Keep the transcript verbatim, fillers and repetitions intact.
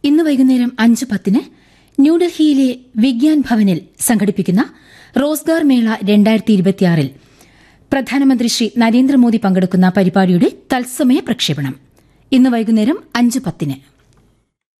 ഇന്ന് വൈകുന്നേരം അഞ്ച് പത്തിന് ന്യൂഡൽഹിയിലെ വിഗ്യാൻ ഭവനിൽ സംഘടിപ്പിക്കുന്ന റോസ്ഗാർ മേള രണ്ടായിരത്തി ഇരുപത്തിയാറിൽ പ്രധാനമന്ത്രി ശ്രീ നരേന്ദ്രമോദി പങ്കെടുക്കുന്ന പരിപാടിയുടെ തത്സമയ പ്രക്ഷേപണം ഇന്ന് വൈകുന്നേരം അഞ്ച് പത്തിന്.